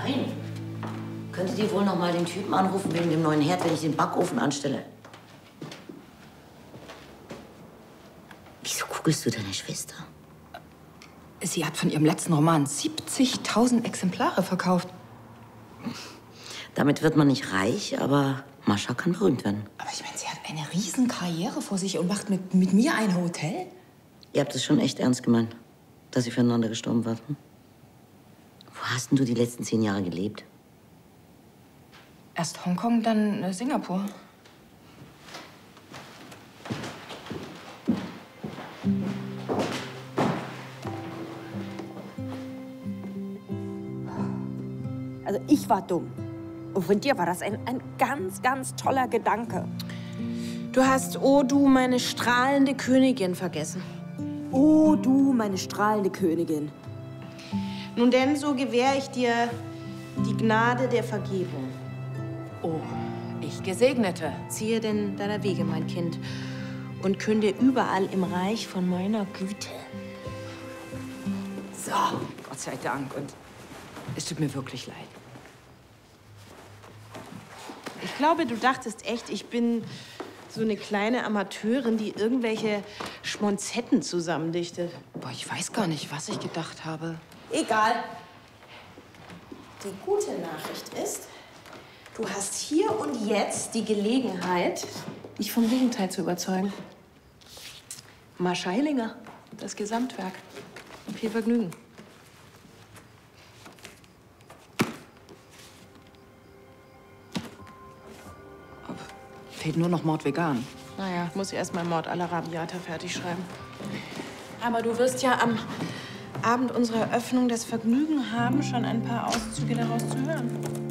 Nein. Könntet ihr wohl noch mal den Typen anrufen wegen dem neuen Herd, wenn ich den Backofen anstelle? Wieso googelst du deine Schwester? Sie hat von ihrem letzten Roman 70.000 Exemplare verkauft. Damit wird man nicht reich, aber Mascha kann berühmt werden. Aber ich meine, sie hat eine riesen Karriere vor sich und macht mit mir ein Hotel? Ihr habt es schon echt ernst gemeint, dass ihr füreinander gestorben wart. Hm? Wo hast denn du die letzten 10 Jahre gelebt? Erst Hongkong, dann Singapur. Also ich war dumm. Und von dir war das ein ganz, ganz toller Gedanke. Du hast "Oh, du, meine strahlende Königin" vergessen. Oh, du, meine strahlende Königin. Nun denn, so gewähre ich dir die Gnade der Vergebung. Oh, ich Gesegnete. Ziehe denn deiner Wege, mein Kind, und künde überall im Reich von meiner Güte. So, Gott sei Dank. Und es tut mir wirklich leid. Ich glaube, du dachtest echt, ich bin so eine kleine Amateurin, die irgendwelche Schmonzetten zusammendichtet. Boah, ich weiß gar nicht, was ich gedacht habe. Egal. Die gute Nachricht ist, du hast hier und jetzt die Gelegenheit, mich vom Gegenteil zu überzeugen. Mascha Hillinger, das Gesamtwerk. Viel Vergnügen. Fehlt nur noch Mord vegan. Naja, muss ich erst mal Mord à la Rabiata fertig schreiben. Aber du wirst ja am Abend unserer Eröffnung das Vergnügen haben, schon ein paar Auszüge daraus zu hören.